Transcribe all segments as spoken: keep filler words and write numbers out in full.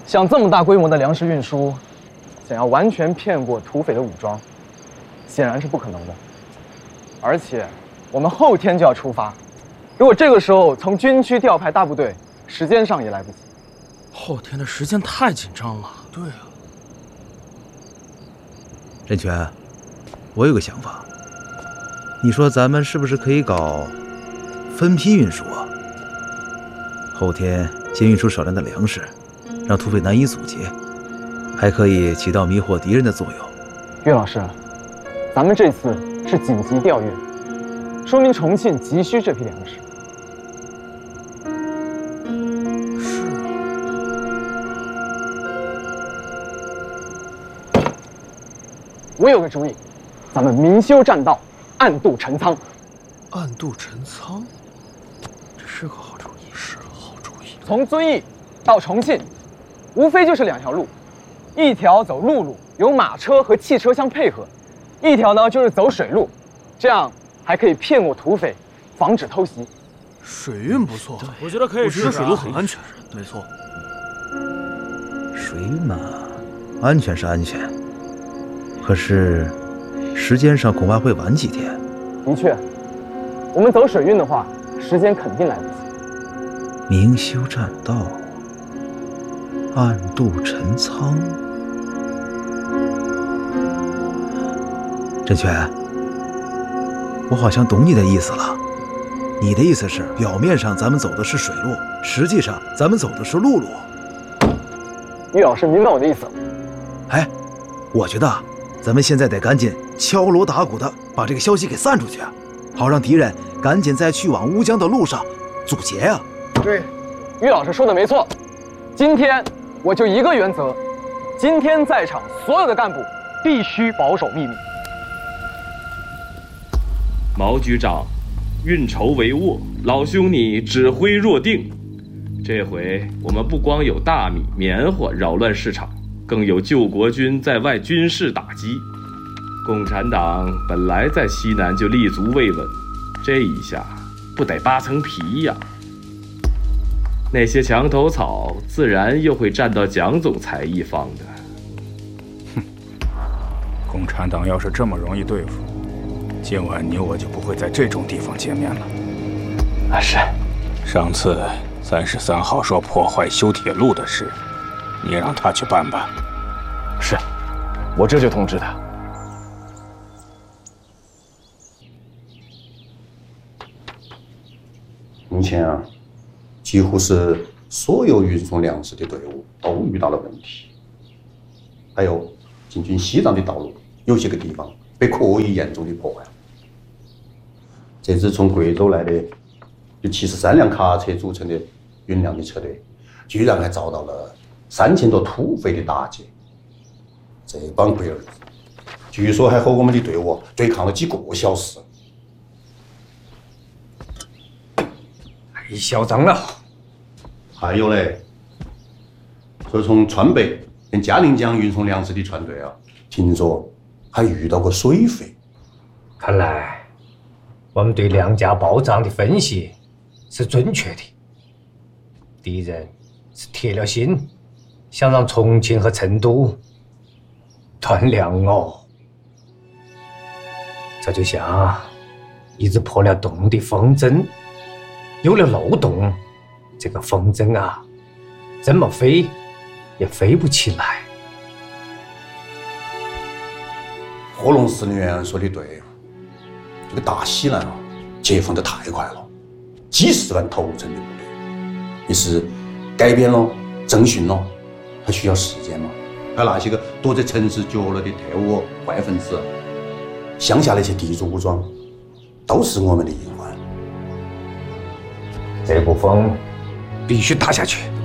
像这么大规模的粮食运输，想要完全骗过土匪的武装，显然是不可能的。而且，我们后天就要出发，如果这个时候从军区调派大部队，时间上也来不及。 后天的时间太紧张了。 对啊。 任泉，我有个想法，你说咱们是不是可以搞分批运输啊？后天先运出少量的粮食，让土匪难以阻截，还可以起到迷惑敌人的作用。 岳老师，咱们这次是紧急调运，说明重庆急需这批粮食。 是啊。我有个主意，咱们明修栈道，暗度陈仓。 暗度陈仓，这是个好主意，是个好主意。 从遵义到重庆，无非就是两条路，一条走陆路，有马车和汽车相配合；一条呢就是走水路，这样还可以骗过土匪，防止偷袭。 水运不错， 我觉得可以试试。 我觉得水路很安全。 没错。 水运嘛，安全是安全，可是时间上恐怕会晚几天。 的确，我们走水运的话，时间肯定来不及。 明修栈道，暗度陈仓。振权，我好像懂你的意思了。你的意思是，表面上咱们走的是水路，实际上咱们走的是陆路。 于老师明白我的意思。 哎，我觉得咱们现在得赶紧敲锣打鼓的把这个消息给散出去，好让敌人赶紧在去往乌江的路上阻截啊！ 对，于老师说的没错。今天我就一个原则：今天在场所有的干部必须保守秘密。 毛局长，运筹帷幄，老兄你指挥若定。这回我们不光有大米、棉花扰乱市场，更有救国军在外军事打击。共产党本来在西南就立足未稳，这一下不得扒层皮呀！那些墙头草自然又会站到蒋总裁一方的。 哼，共产党要是这么容易对付，今晚你我就不会在这种地方见面了。 啊，是。 上次三十三号说破坏修铁路的事，你让他去办办。 是，我这就通知他。 目前啊，几乎是所有运送粮食的队伍都遇到了问题，还有进军西藏的道路，有些个地方被可以严重的破坏。这支从贵州来的有七十三辆卡车组成的运粮的车队，居然还遭到了三千多土匪的打劫。这帮龟儿子，据说还和我们的队伍对抗了几个小时。 太嚣张了！ 还有嘞，说从川北跟嘉陵江运送粮食的船队啊，听说还遇到过水匪。 看来我们对粮价暴涨的分析是准确的，敌人是铁了心想让重庆和成都断粮哦。这就像一只破了洞的风筝，有了漏洞，这个风筝啊，怎么飞也飞不起来。 贺龙司令员说的对，这个大西南啊，解放的太快了，几十万投诚的部队，你是改编了、征训了，还需要时间吗？还有那些个躲在城市角落的特务坏分子，乡下那些地主武装，都是我们的隐患。 这部风必须打下去，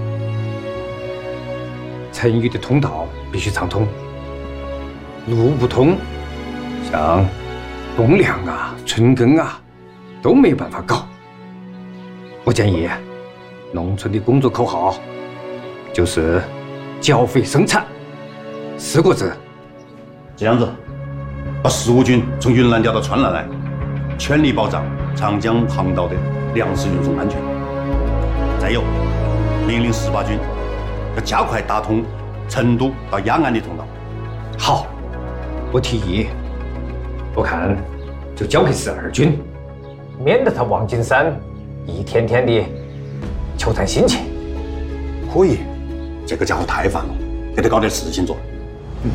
成渝的通道必须畅通，路不通，像公粮啊、春耕啊都没办法搞。我建议，农村的工作口号就是“剿匪生产”四个字。 这样子，把十五军从云南调到川南来，全力保障长江航道的粮食运送安全。再有，命令十八军要加快打通成都到雅安的通道。 好，我提议，我看就交给十二军，免得他望京山一天天的求谈心情。 可以，这个家伙太烦了，给他搞点事情做。嗯。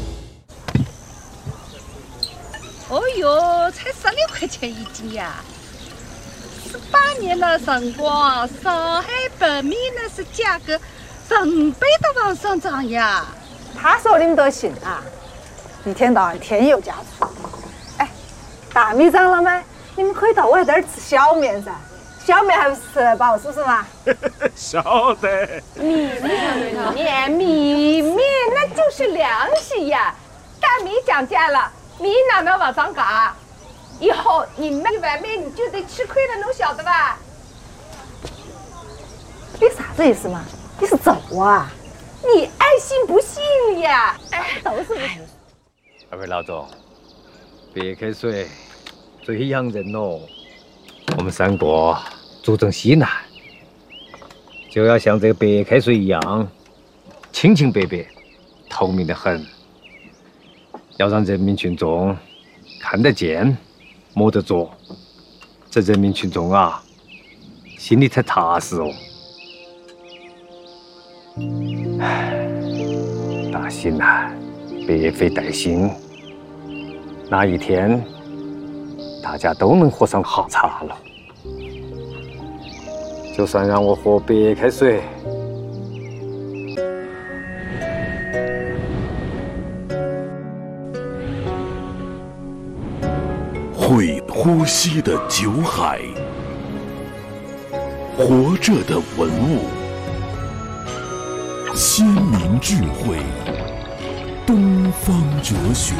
哦哟，才十六块钱一斤呀！十八年的辰光，上海白米那是价格成倍的往上涨呀。 他说你们都信啊？一天到晚添油加醋。哎，大米涨了没？你们可以到我这儿吃小面噻。小面还不是吃得饱，是不是嘛？ 晓得。 米面米面那就是粮食呀，大米涨价了，米哪能往上涨？以后你卖外面你就得吃亏了，侬晓得吧？ 你啥子意思嘛？你是揍我啊？ 你爱信不信呀？ 哎，都是不信。 二位老总，白开水最养人喽。我们三个主政西南，就要像这个白开水一样，清清白白、透明的很，要让人民群众看得见、摸得着，这人民群众啊，心里才踏实哦。唉，大西南，白费待兴，那一天，大家都能喝上好茶了。就算让我喝白开水， 会呼吸的酒海，活着的文物，先民智慧，东方哲学。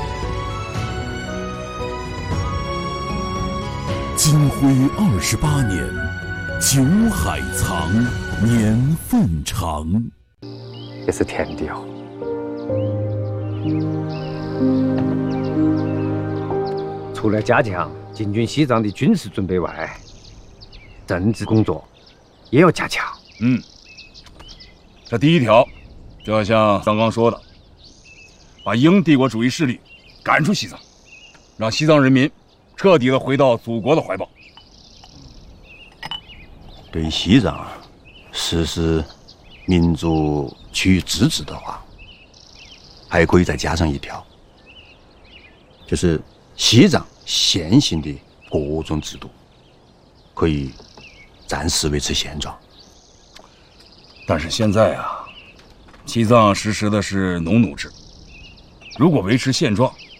金辉二十八年，酒海藏，年份长。 也是天地哦。除了加强进军西藏的军事准备外，政治工作也要加强。 嗯，这第一条就要像刚刚说的，把英帝国主义势力赶出西藏，让西藏人民彻底的回到祖国的怀抱。 对西藏实施民族区域自治的话，还可以再加上一条，就是西藏现行的各种制度可以暂时维持现状。 但是现在啊，西藏实施的是农奴制，如果维持现状，